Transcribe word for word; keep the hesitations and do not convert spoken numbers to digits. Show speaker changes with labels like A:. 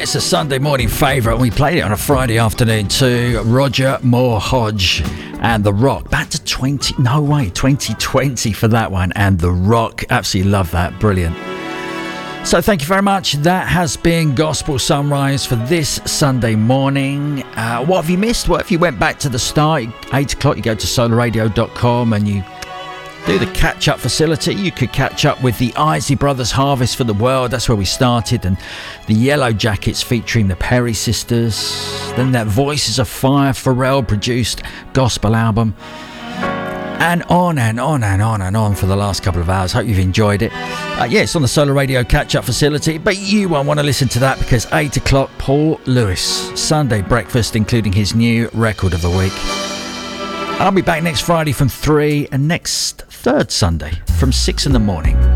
A: it's a Sunday morning favourite. We played it on a Friday afternoon too. Roger Moore Hodge and The Rock. Back to twenty, no way, twenty twenty for that one. And The Rock, absolutely love that. Brilliant. So thank you very much. That has been Gospel Sunrise for this Sunday morning. Uh, what have you missed? Well, if you went back to the start, eight o'clock, you go to solar radio dot com and you do the catch-up facility. You could catch up with the Isley Brothers Harvest for the World. That's where we started. And the Yellow Jackets featuring the Perry Sisters. Then that Voices of Fire Pharrell produced gospel album. And on and on and on and on for the last couple of hours. Hope you've enjoyed it. Uh, yeah, it's on the Solar Radio catch-up facility. But you won't want to listen to that because eight o'clock, Paul Lewis. Sunday breakfast, including his new record of the week. I'll be back next Friday from three and next third Sunday from six in the morning.